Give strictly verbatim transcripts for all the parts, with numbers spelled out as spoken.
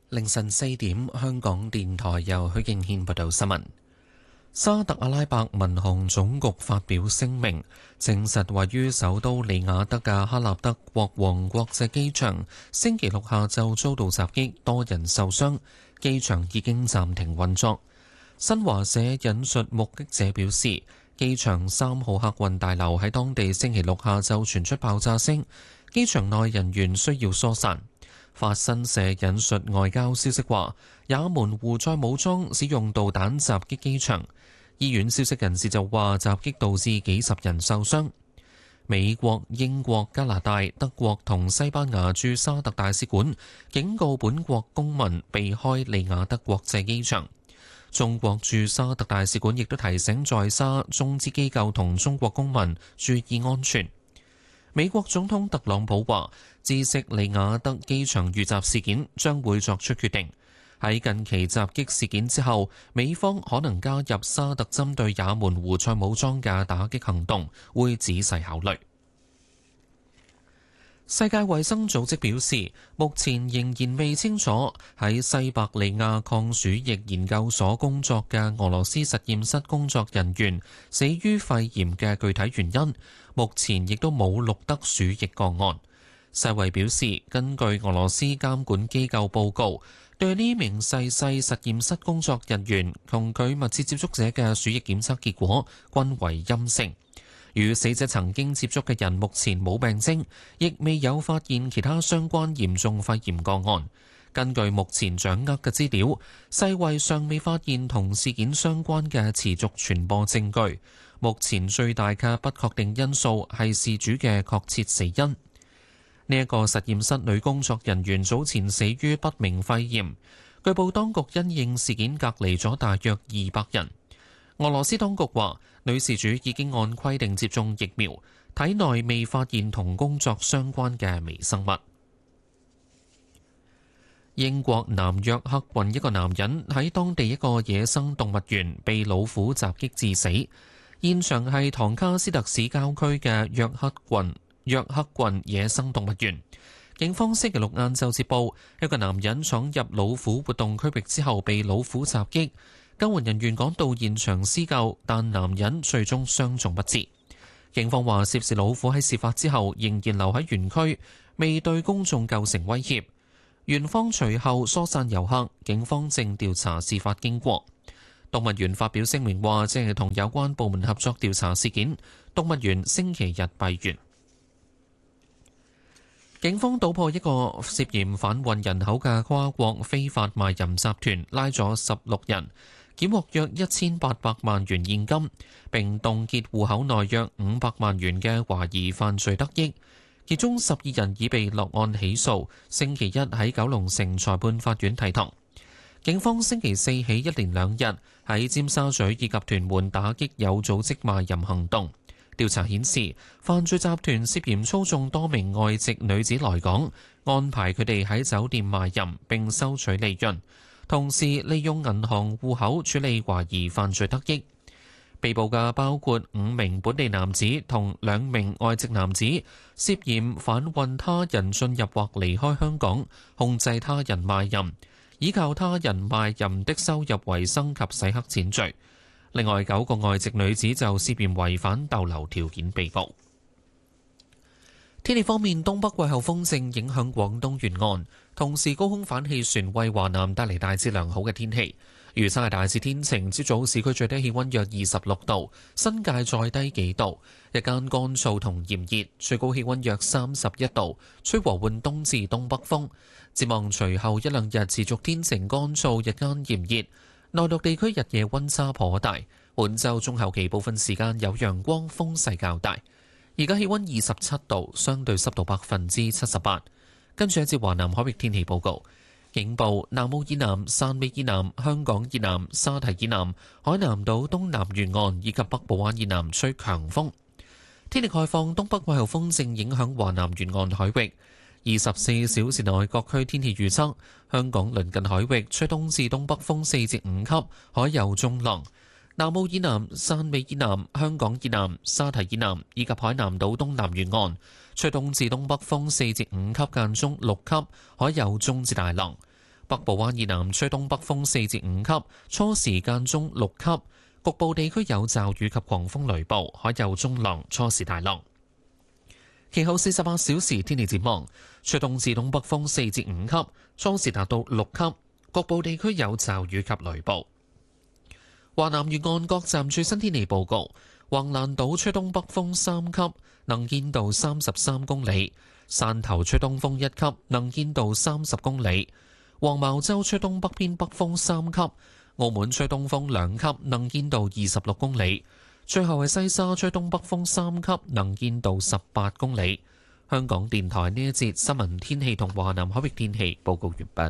凌晨四點，香港電台由許敬軒報道新聞。沙特阿拉伯民航總局發表聲明，證實位於首都利雅得嘅哈納德國王國際機場，星期六下晝遭到襲擊，多人受傷，機場已經暫停運作。新華社引述目擊者表示，機場三號客運大樓喺當地星期六下晝傳出爆炸聲，機場內人員需要疏散。法新社引述外交消息話，也門胡塞武裝使用導彈襲擊機場。醫院消息人士就話，襲擊導致幾十人受傷。美國、英國、加拿大、德國同西班牙駐沙特大使館警告本國公民避開利雅得國際機場。中國駐沙特大使館亦都提醒在沙中資機構同中國公民注意安全。美國總統特朗普話，知悉利雅得機場遇襲事件，將會作出決定。喺近期襲擊事件之後，美方可能加入沙特針對也門胡塞武裝嘅打擊行動，會仔細考慮。世界衛生組織表示，目前仍然未清楚喺西伯利亞抗鼠疫研究所工作嘅俄羅斯實驗室工作人員死於肺炎嘅具體原因。目前亦都冇錄得鼠疫個案。世衛表示，根據俄羅斯監管機構報告，對呢名逝世實驗室工作人員同佢密切接觸者嘅鼠疫檢測結果均為陰性。與死者曾經接觸嘅人目前冇病徵，亦未有發現其他相關嚴重肺炎個案。根據目前掌握嘅資料，世衛尚未發現同事件相關嘅持續傳播證據。目前最大嘅不確定因素係事主嘅確切死因。呢一個實驗室女工作人員早前死於不明肺炎，據報當局因應事件隔離咗大約二百人。俄羅斯當局話，女事主已經按規定接種疫苗，體內未發現同工作相關嘅微生物。英國南約克郡一個男人喺當地一個野生動物園被老虎襲擊致死，現場係唐卡斯特市郊區嘅約克郡約克郡野生動物園。警方星期六晏晝接報，一個男人闖入老虎活動區域之後被老虎襲擊。救援人員趕到現場施救，但男人最終傷重不治。警方話，涉事老虎喺事發之後仍然留喺園區，未對公眾構成威脅。園方隨後疏散遊客，警方正調查事發經過。動物園發表聲明話，正係同有關部門合作調查事件。動物園星期日閉園。警方搗破一個涉嫌販運人口嘅跨國非法賣淫集團，拉咗十六人，檢獲約一千八百萬元現金，並凍結戶口內約五百萬元嘅懷疑犯罪得益。其中十二人已被落案起訴，星期一喺九龍城裁判法院提堂。警方星期四起一連兩日喺尖沙咀以及屯門打擊有組織賣淫行動。調查顯示，犯罪集團涉嫌操縱多名外籍女子來港，安排佢哋喺酒店賣淫並收取利潤，同時利用銀行戶口處理懷疑犯罪得益。被捕嘅包括五名本地男子同兩名外籍男子，涉嫌販運他人進入或離開香港、控制他人賣淫、依靠他人賣淫的收入為生及洗黑錢罪。另外九個外籍女子就涉嫌違反逗留條件被捕。天氣方面，東北季候風正影響廣東沿岸，同時高空反氣旋為華南帶嚟大致良好嘅天氣。預測係大致天晴，朝早市區最低氣溫約二十六度，新界再低幾度。日間乾燥同炎熱，最高氣溫約三十一度，吹和緩東至東北風。展望隨後一兩日持續天晴乾燥，日間炎熱。內陸地區日夜溫差頗大，本週中後期部分時間有陽光，風勢較大。而家氣溫二十七度，相對濕度百分之七十八。跟住一節華南海域天氣報告。警報：南澳以南、汕尾以南、香港以南、沙堤以南、海南島東南沿岸以及北部灣以南吹強風。天氣概況：東北季候風正影響華南沿岸海域。二十四小時內各區天氣預測：香港鄰近海域吹東至東北風四至五級，海有中浪。南澳以南、汕尾以南、香港以南、沙堤以南以及海南島東南沿岸吹東至東北風四至五級，間中六級，海有中至大浪。 北部灣以南吹東北風四至五級，初時間中六級，局部地區有驟雨及狂風雷暴，海有中浪，初時大浪。其後四十八小時天氣展望，吹東至東北風四至五級，初時達到六級，局部地區有驟雨及雷暴。華南沿岸各站最新天氣報告：橫瀾島吹東北風三級，能見度三十三公里；汕頭吹東風一級，能見度三十公里；黃茅洲吹東北偏北風三級；澳門吹東風兩級，能見度二十六公里。最後係西沙吹東北風三級，能見度十八公里。香港電台呢一節新聞天氣同華南海域天氣報告完畢。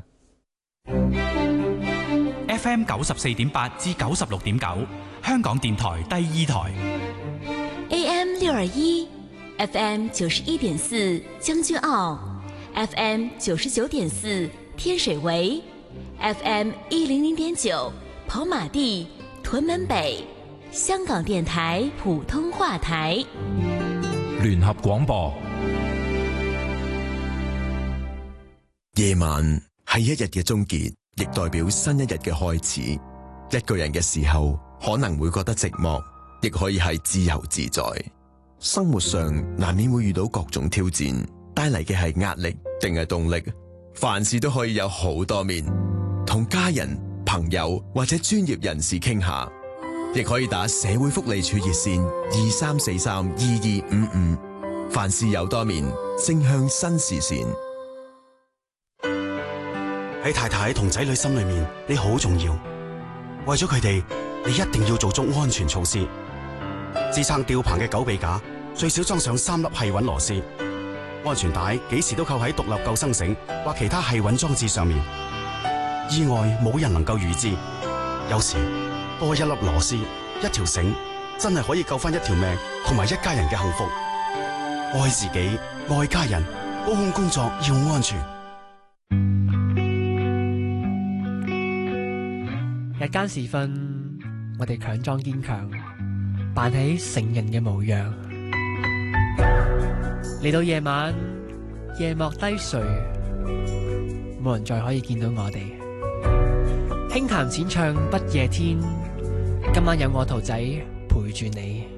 F M 九十四點八至九十六點九，香港電台第二台。 A M 六二一，F M 九十一點四將軍澳，F M 九十九點四天水圍，F M 一零零點九跑馬地、屯門北。香港電台普通話台， 聯合廣播。 夜晚係一日嘅終結，亦代表新一日嘅開始。一個人嘅時候，可能會覺得寂寞，亦可以係自由自在。生活上難免會遇到各種挑戰，帶嚟嘅係壓力定係動力？凡事都可以有好多面，同家人、朋友或者專業人士傾下。亦可以打社會福利署熱線二三四三二二五五，凡事有多面，正向新視線。 喺太太同仔女心裏面，你好重要。為咗佢哋，你一定要做足安全措施。支撐吊棚嘅狗臂架最少裝上三粒繫穩螺絲，安全帶幾時都扣喺獨立救生繩或其他繫穩裝置上面。意外冇人能夠預知，有時多一粒螺絲，一條繩，真係可以救翻一條命同埋一家人嘅幸福。愛自己，愛家人，高空工作要安全。 日間時分，我哋強裝堅強，扮起成人嘅模樣。嚟到夜晚，夜幕低垂，冇人再可以見到我哋。輕談淺唱不夜天，今晚有我圖仔陪住你。